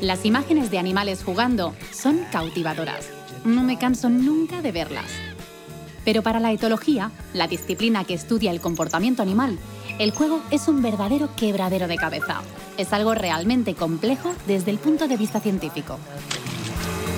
Las imágenes de animales jugando son cautivadoras. No me canso nunca de verlas. Pero para la etología, la disciplina que estudia el comportamiento animal, el juego es un verdadero quebradero de cabeza. Es algo realmente complejo desde el punto de vista científico.